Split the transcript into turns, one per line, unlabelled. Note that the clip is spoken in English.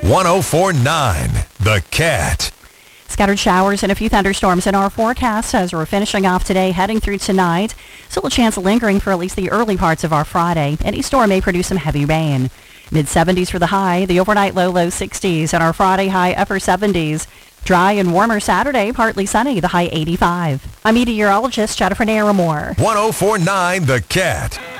104.9 The Cat.
Scattered showers and a few thunderstorms in our forecast as we're finishing off today, heading through tonight. Still a chance lingering for at least the early parts of our Friday. Any storm may produce some heavy rain. Mid-70s for the high, the overnight low 60s, and our Friday high upper 70s. Dry and warmer Saturday, partly sunny, the high 85. I'm meteorologist Jennifer Naramore.
104.9 The Cat.